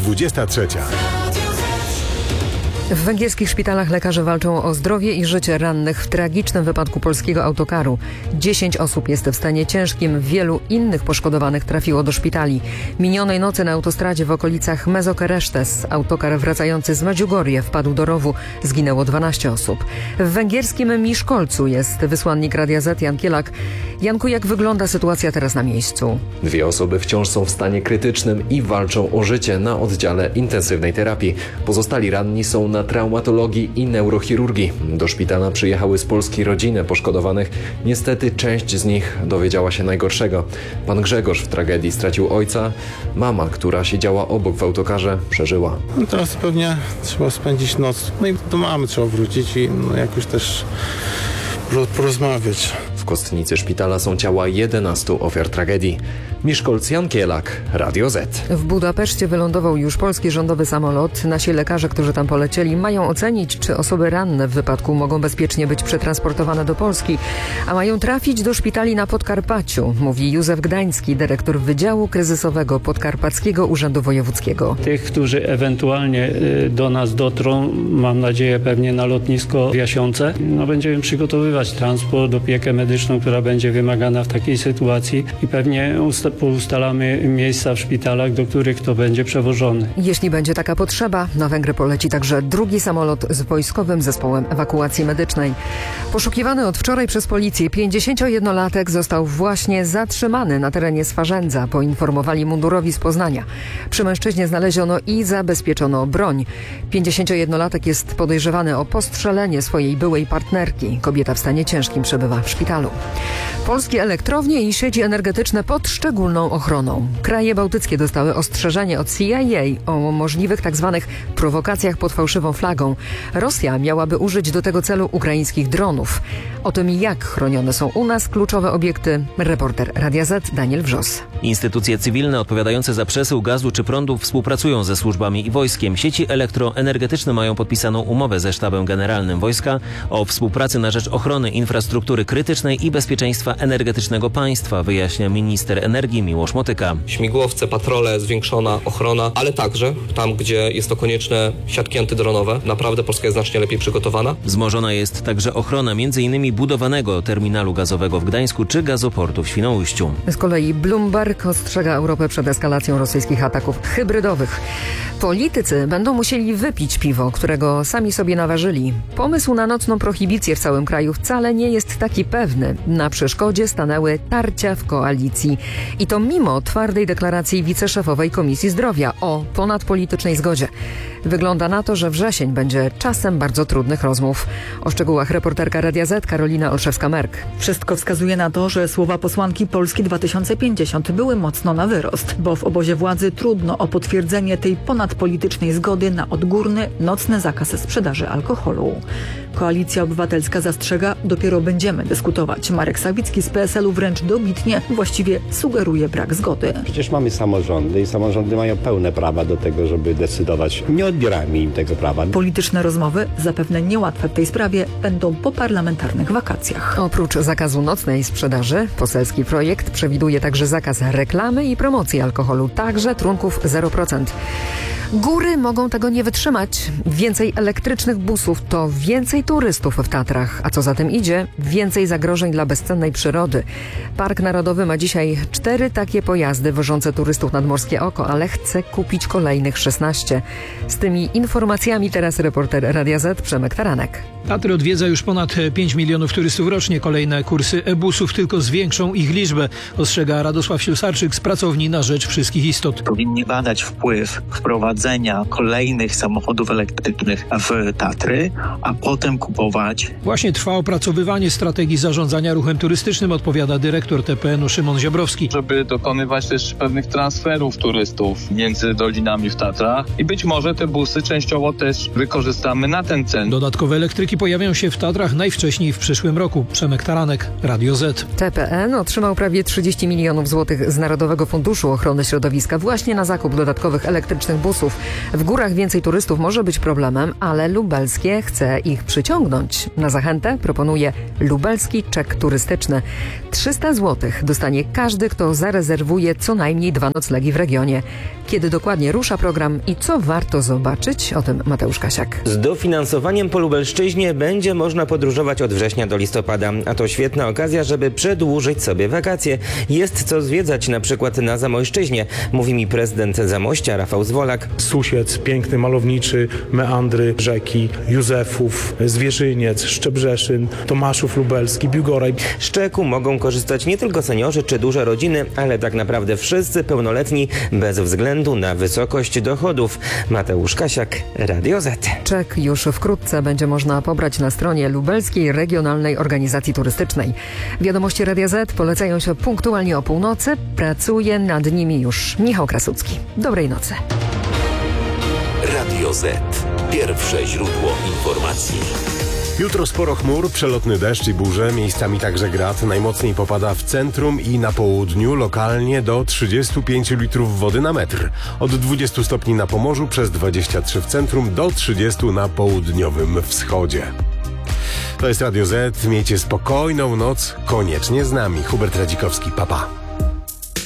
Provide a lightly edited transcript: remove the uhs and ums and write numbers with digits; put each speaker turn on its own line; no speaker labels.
23.
W węgierskich szpitalach lekarze walczą o zdrowie i życie rannych w tragicznym wypadku polskiego autokaru. 10 osób jest w stanie ciężkim, wielu innych poszkodowanych trafiło do szpitali. Minionej nocy na autostradzie w okolicach Mezokerestes autokar wracający z Medjugorje wpadł do rowu. Zginęło 12 osób. W węgierskim Miskolcu jest wysłannik Radia Z Jan Kielak. Janku, jak wygląda sytuacja teraz na miejscu?
2 osoby wciąż są w stanie krytycznym i walczą o życie na oddziale intensywnej terapii. Pozostali ranni są na traumatologii i neurochirurgii. Do szpitala przyjechały z Polski rodziny poszkodowanych. Niestety część z nich dowiedziała się najgorszego. Pan Grzegorz w tragedii stracił ojca. Mama, która siedziała obok w autokarze, przeżyła.
No teraz pewnie trzeba spędzić noc. No i do mamy trzeba wrócić i jakoś też porozmawiać.
W kostnicy szpitala są ciała 11 ofiar tragedii. Miszkolc Jan Kielak, Radio Z.
W Budapeszcie wylądował już polski rządowy samolot. Nasi lekarze, którzy tam polecieli, mają ocenić, czy osoby ranne w wypadku mogą bezpiecznie być przetransportowane do Polski, a mają trafić do szpitali na Podkarpaciu, mówi Józef Gdański, dyrektor Wydziału Kryzysowego Podkarpackiego Urzędu Wojewódzkiego.
Tych, którzy ewentualnie do nas dotrą, mam nadzieję pewnie na lotnisko w Jasionce, będziemy przygotowywać transport, opiekę medyczną, która będzie wymagana w takiej sytuacji i pewnie ustalamy miejsca w szpitalach, do których to będzie przewożony.
Jeśli będzie taka potrzeba, na Węgry poleci także drugi samolot z wojskowym zespołem ewakuacji medycznej. Poszukiwany od wczoraj przez policję 51-latek został właśnie zatrzymany na terenie Swarzędza, poinformowali mundurowi z Poznania. Przy mężczyźnie znaleziono i zabezpieczono broń. 51-latek jest podejrzewany o postrzelenie swojej byłej partnerki. Kobieta w stanie ciężkim przebywa w szpitalu. Polskie elektrownie i sieci energetyczne pod szczególną ochroną. Kraje bałtyckie dostały ostrzeżenie od CIA o możliwych tzw. prowokacjach pod fałszywą flagą. Rosja miałaby użyć do tego celu ukraińskich dronów. O tym, jak chronione są u nas kluczowe obiekty, reporter Radia Z Daniel Wrzos.
Instytucje cywilne odpowiadające za przesył gazu czy prądu współpracują ze służbami i wojskiem. Sieci elektroenergetyczne mają podpisaną umowę ze Sztabem Generalnym Wojska o współpracy na rzecz ochrony infrastruktury krytycznej i bezpieczeństwa energetycznego państwa, wyjaśnia minister energii Miłosz Motyka.
Śmigłowce, patrole, zwiększona ochrona, ale także tam, gdzie jest to konieczne, siatki antydronowe. Naprawdę Polska jest znacznie lepiej przygotowana.
Wzmożona jest także ochrona m.in. budowanego terminalu gazowego w Gdańsku czy gazoportu w Świnoujściu.
Z kolei Bloomberg ostrzega Europę przed eskalacją rosyjskich ataków hybrydowych. Politycy będą musieli wypić piwo, którego sami sobie naważyli. Pomysł na nocną prohibicję w całym kraju wcale nie jest taki pewny. Na przeszkodzie stanęły tarcia w koalicji. I to mimo twardej deklaracji wiceszefowej Komisji Zdrowia o ponadpolitycznej zgodzie. Wygląda na to, że wrzesień będzie czasem bardzo trudnych rozmów. O szczegółach reporterka Radia Z Karolina Olszewska-Merk.
Wszystko wskazuje na to, że słowa posłanki Polski 2050 były mocno na wyrost, bo w obozie władzy trudno o potwierdzenie tej ponadpolitycznej zgody na odgórny, nocny zakaz sprzedaży alkoholu. Koalicja Obywatelska zastrzega, dopiero będziemy dyskutować. Marek Sawicki z PSL-u wręcz dobitnie właściwie sugeruje brak zgody.
Przecież mamy samorządy i samorządy mają pełne prawa do tego, żeby decydować. Nie odbieramy im tego prawa.
Polityczne rozmowy, zapewne niełatwe w tej sprawie, będą po parlamentarnych wakacjach.
Oprócz zakazu nocnej sprzedaży, poselski projekt przewiduje także zakaz reklamy i promocji alkoholu, także trunków 0%. Góry mogą tego nie wytrzymać. Więcej elektrycznych busów to więcej turystów w Tatrach, a co za tym idzie, więcej zagrożeń dla bezcennej przyrody. Park Narodowy ma dzisiaj 4 takie pojazdy wożące turystów nad Morskie Oko, ale chce kupić kolejnych 16. Z tymi informacjami teraz reporter Radia Z Przemek Taranek.
Tatry odwiedza już ponad 5 milionów turystów rocznie. Kolejne kursy e-busów tylko zwiększą ich liczbę, ostrzega Radosław Sielsarczyk z Pracowni na Rzecz Wszystkich Istot.
Powinni badać wpływ wprowadzenia kolejnych samochodów elektrycznych w Tatry, a potem kupować.
Właśnie trwa opracowywanie strategii zarządzania ruchem turystycznym, odpowiada dyrektor TPN-u Szymon Ziobrowski.
Żeby dokonywać też pewnych transferów turystów między dolinami w Tatrach i być może te busy częściowo też wykorzystamy na ten cel.
Dodatkowe elektryki pojawią się w Tatrach najwcześniej w przyszłym roku. Przemek Taranek, Radio Z.
TPN otrzymał prawie 30 milionów złotych z Narodowego Funduszu Ochrony Środowiska właśnie na zakup dodatkowych elektrycznych busów. W górach więcej turystów może być problemem, ale lubelskie chce ich przyciągnąć. Na zachętę proponuje lubelski czek turystyczny. 300 zł dostanie każdy, kto zarezerwuje co najmniej 2 noclegi w regionie. Kiedy dokładnie rusza program i co warto zobaczyć? O tym Mateusz Kasiak.
Z dofinansowaniem po Lubelszczyźnie będzie można podróżować od września do listopada, a to świetna okazja, żeby przedłużyć sobie wakacje. Jest co zwiedzać na przykład na Zamojszczyźnie, mówi mi prezydent Zamościa Rafał Zwolak.
Susiec, piękny, malowniczy, meandry rzeki, Józefów, Zwierzyniec, Szczebrzeszyn, Tomaszów Lubelski, Biłgoraj.
Szczeku mogą korzystać nie tylko seniorzy czy duże rodziny, ale tak naprawdę wszyscy pełnoletni bez względu na wysokość dochodów. Mateusz Kasiak, Radio Z.
Czek już wkrótce będzie można pobrać na stronie Lubelskiej Regionalnej Organizacji Turystycznej. Wiadomości Radia Z polecają się punktualnie o północy. Pracuje nad nimi już Michał Krasucki. Dobrej nocy.
Radio Z. Pierwsze źródło informacji.
Jutro sporo chmur, przelotny deszcz i burze, miejscami także grad. Najmocniej popada w centrum i na południu, lokalnie do 35 litrów wody na metr. Od 20 stopni na Pomorzu, przez 23 w centrum, do 30 na południowym wschodzie. To jest Radio Z, miejcie spokojną noc, koniecznie z nami. Hubert Radzikowski, pa pa.